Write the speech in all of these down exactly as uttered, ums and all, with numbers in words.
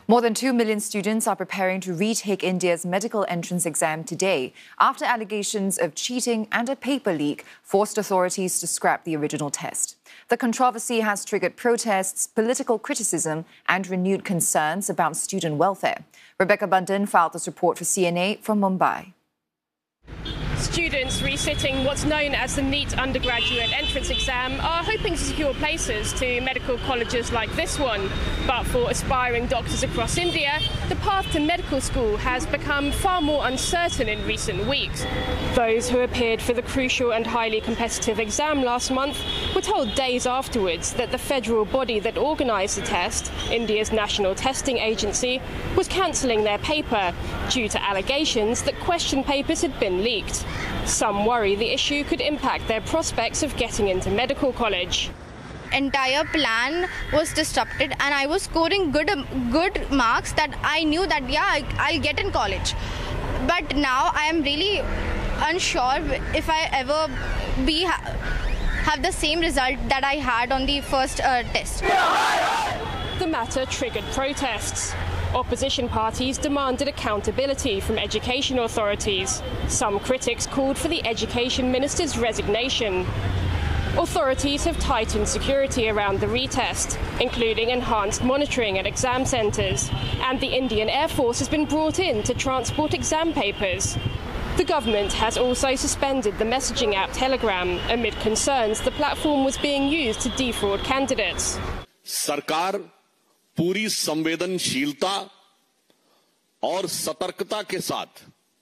More than two million students are preparing to retake India's medical entrance exam today after allegations of cheating and a paper leak forced authorities to scrap the original test. The controversy has triggered protests, political criticism and renewed concerns about student welfare. Rebecca Bundan filed this report for C N A from Mumbai. Students resitting what's known as the NEET undergraduate entrance exam are hoping to secure places to medical colleges like this one. But for aspiring doctors across India, the path to medical school has become far more uncertain in recent weeks. Those who appeared for the crucial and highly competitive exam last month were told days afterwards that the federal body that organised the test, India's National Testing Agency, was cancelling their paper due to allegations that question papers had been leaked. Some worry the issue could impact their prospects of getting into medical college. Entire plan was disrupted and I was scoring good good marks that I knew that yeah I'll get in college. But now I am really unsure if I ever be have the same result that I had on the first uh, test. The matter triggered protests. Opposition parties demanded accountability from education authorities. Some critics called for the education minister's resignation. Authorities have tightened security around the retest, including enhanced monitoring at exam centres, and the Indian Air Force has been brought in to transport exam papers. The government has also suspended the messaging app Telegram amid concerns the platform was being used to defraud candidates. सरकार पूरी संवेदनशीलता और सतर्कता के साथ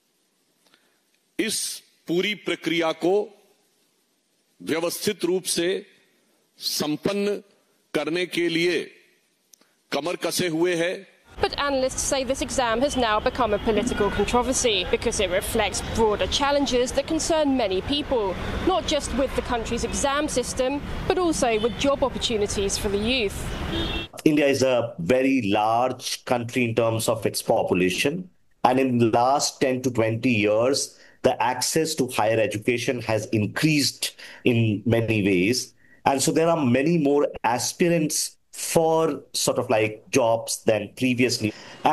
इस पूरी प्रक्रिया को व्यवस्थित रूप से संपन्न करने के लिए कमर कसे हुए है. But analysts say this exam has now become a political controversy because it reflects broader challenges that concern many people, not just with the country's exam system, but also with job opportunities for the youth. India is a very large country in terms of its population, and in the last ten to twenty years, the access to higher education has increased in many ways. And so there are many more aspirants for sort of like jobs than previously.